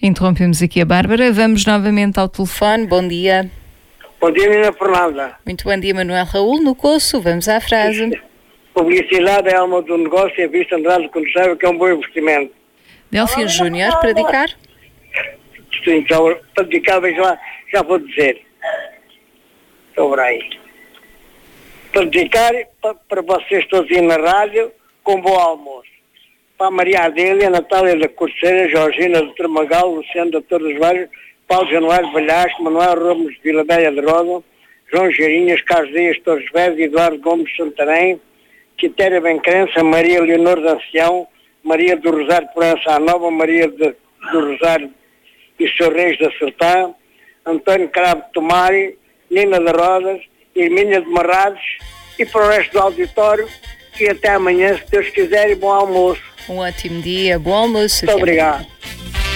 Interrompemos aqui a Bárbara. Vamos novamente ao telefone. Bom dia. Bom dia, Nina Fernanda. Muito bom dia, Manuel Raul, no Coço. Vamos à frase. Publicidade é a alma do negócio e a vista Andrade quando sabe que é um bom investimento. Delfim Júnior, para dedicar? Sim, para dedicar, veja lá, já vou dizer. Sobre aí. Para dedicar para vocês todos aí na rádio, com bom almoço. Para a Maria Adélia, Natália da Corceira, Georgina do Tramagal, Luciano da Torre dos Vários, Paulo Januário Valhasco, Manuel Ramos de Vila Velha de Roda, João Geirinhas, Carlos Dias Torres Vedras, Eduardo Gomes Santarém, Quitéria Bencrença, Maria Leonor de Ancião, Maria do Rosário de Proença à Nova, Maria do Rosário e Sorreis da Sertã, António Cravo de Tomari, Nina de Rodas, Hermínia de Marrados e para o resto do auditório. E até amanhã, se Deus quiser, e bom almoço. Um ótimo dia, bom almoço. Muito obrigado.